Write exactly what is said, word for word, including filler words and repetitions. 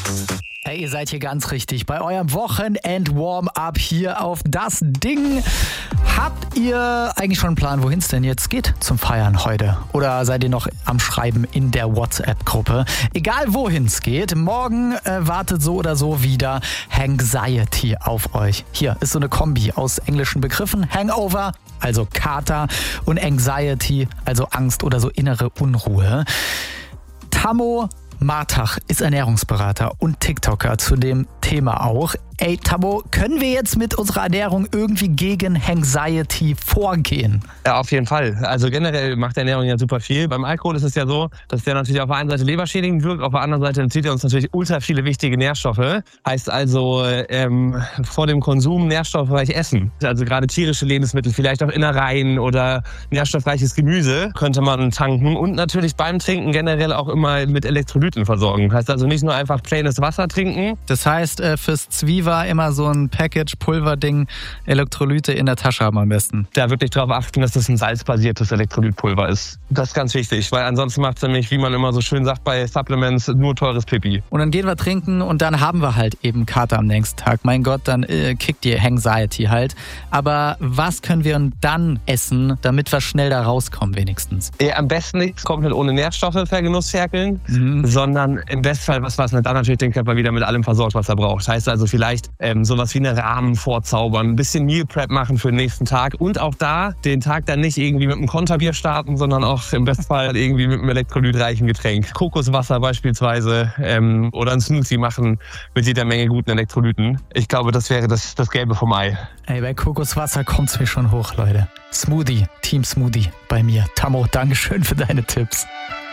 Hey, ihr seid hier ganz richtig bei eurem Wochenend-Warm-Up hier auf das Ding. Habt ihr eigentlich schon einen Plan, wohin es denn jetzt geht zum Feiern heute? Oder seid ihr noch am Schreiben in der WhatsApp-Gruppe? Egal wohin es geht, morgen äh, wartet so oder so wieder Hangxiety auf euch. Hier ist so eine Kombi aus englischen Begriffen. Hangover, also Kater, und Anxiety, also Angst oder so innere Unruhe. Tammo Martach ist Ernährungsberater und TikToker zu dem Thema auch. Ey, Tammo, können wir jetzt mit unserer Ernährung irgendwie gegen Hangxiety vorgehen? Ja, auf jeden Fall. Also generell macht Ernährung ja super viel. Beim Alkohol ist es ja so, dass der natürlich auf der einen Seite leberschädigend wirkt, auf der anderen Seite entzieht er uns natürlich ultra viele wichtige Nährstoffe. Heißt also, ähm, vor dem Konsum nährstoffreich essen. Also gerade tierische Lebensmittel, vielleicht auch Innereien oder nährstoffreiches Gemüse könnte man tanken. Und natürlich beim Trinken generell auch immer mit Elektrolyten versorgen. Heißt also nicht nur einfach plaines Wasser trinken. Das heißt, äh, fürs Zwiebel immer so ein Package-Pulver-Ding, Elektrolyte in der Tasche haben am besten. Da wirklich darauf achten, dass das ein salzbasiertes Elektrolytpulver ist. Das ist ganz wichtig, weil ansonsten macht es nämlich, wie man immer so schön sagt bei Supplements, nur teures Pipi. Und dann gehen wir trinken und dann haben wir halt eben Kater am nächsten Tag. Mein Gott, dann äh, kickt die Hangxiety halt. Aber was können wir dann essen, damit wir schnell da rauskommen wenigstens? Ja, am besten nichts komplett ohne Nährstoffe vergenussferkeln, mhm. sondern im Bestfall was, was dann natürlich den Körper wieder mit allem versorgt, was er braucht. Heißt also vielleicht ähm, sowas wie eine Rahmen vorzaubern, ein bisschen Meal Prep machen für den nächsten Tag und auch da den Tag dann nicht irgendwie mit einem Konterbier starten, sondern auch im Bestfall irgendwie mit einem elektrolytreichen Getränk. Kokoswasser beispielsweise ähm, oder ein Smoothie machen mit jeder Menge guten Elektrolyten. Ich glaube, das wäre das, das Gelbe vom Ei. Ey, bei Kokoswasser kommt's mir schon hoch, Leute. Smoothie, Team Smoothie bei mir. Tammo, Dankeschön für deine Tipps.